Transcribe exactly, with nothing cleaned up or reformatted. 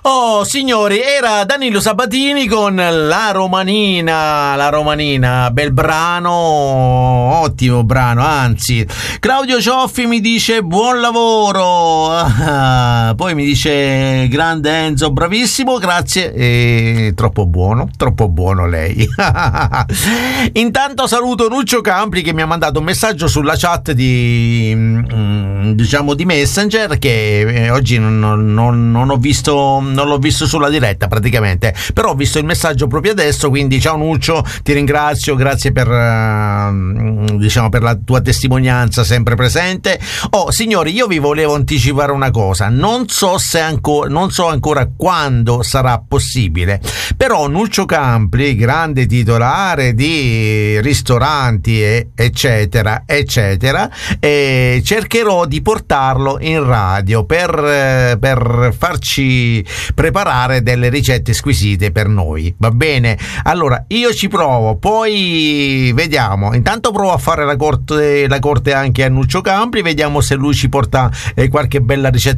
Oh, signori, era Danilo Sabatini con La Romanina, La Romanina, bel brano, ottimo brano, anzi. Claudio Cioffi mi dice buon lavoro, ah, poi mi dice grande Enzo, bravissimo, grazie, e troppo buono, troppo buono lei. Intanto saluto Nuccio Campri che mi ha mandato un messaggio sulla chat di, diciamo, di Messenger, che oggi non, non, non ho visto, non l'ho visto sulla diretta praticamente, però ho visto il messaggio proprio adesso, quindi ciao Nuccio, ti ringrazio, grazie per, diciamo, per la tua testimonianza sempre presente. Oh signori, io vi volevo anticipare una cosa, non so se ancora, non so ancora quando sarà possibile, però Nuccio Campri, grande titolare di ristoranti e eccetera eccetera, e cercherò di portarlo in radio per, per farci preparare delle ricette squisite per noi, va bene? Allora io ci provo, poi vediamo, intanto provo a fare la corte, la corte anche a Nuccio Campri, vediamo se lui ci porta eh, qualche bella ricetta